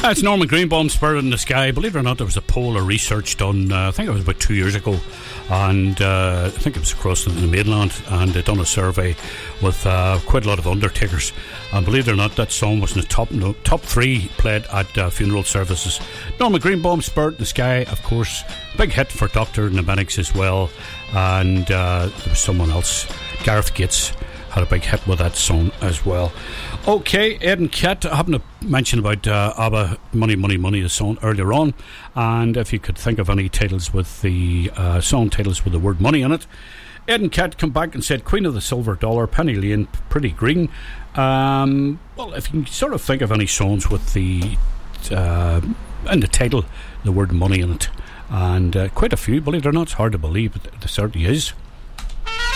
It's Norman Greenbaum, Spirit in the Sky. Believe it or not, there was a poll or research done, I think it was about 2 years ago, and I think it was across the mainland, and they'd done a survey with quite a lot of undertakers, and believe it or not, that song was in the top three played at funeral services. Norman Greenbaum, Spirit in the Sky, of course, big hit for Doctor and the Medics as well, and there was someone else, Gareth Gates had a big hit with that song as well. Okay, Ed and Kat, I happened to mention about ABBA, Money, Money, Money, the song earlier on, and if you could think of any titles with the song titles with the word money in it. Ed and Kat come back and said Queen of the Silver Dollar, Penny Lane, Pretty Green. Well, if you can sort of think of any songs with the in the title, the word money in it, and quite a few, believe it or not, it's hard to believe, but there certainly is.